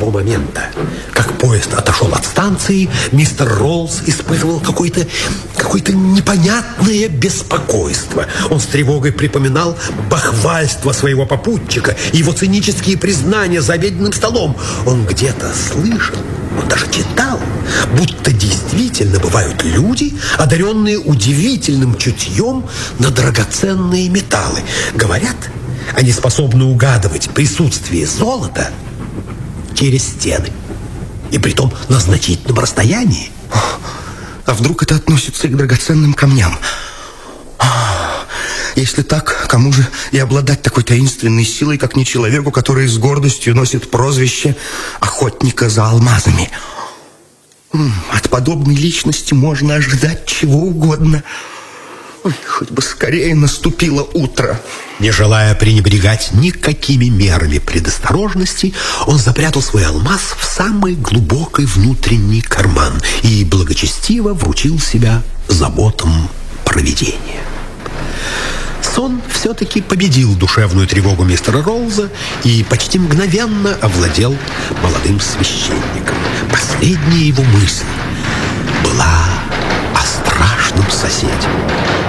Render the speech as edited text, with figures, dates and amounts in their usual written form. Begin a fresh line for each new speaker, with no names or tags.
того момента, как поезд отошел от станции, мистер Роллс испытывал какое-то непонятное беспокойство. Он с тревогой припоминал бахвальство своего попутчика и его цинические признания за обеденным столом. Он где-то слышал, он даже читал, будто действительно бывают люди, одаренные удивительным чутьем на драгоценные металлы. Говорят, они способны угадывать присутствие золота через стены, и притом на значительном расстоянии.
А вдруг это относится и к драгоценным камням? Если так, кому же и обладать такой таинственной силой, как не человеку, который с гордостью носит прозвище охотника за алмазами? От подобной личности можно ожидать чего угодно. Ой, хоть бы скорее наступило утро.
Не желая пренебрегать никакими мерами предосторожности, он запрятал свой алмаз в самый глубокий внутренний карман и благочестиво вручил себя заботам провидения. Сон все-таки победил душевную тревогу мистера Роллза и почти мгновенно овладел молодым священником. Последняя его мысль была о страшном соседе.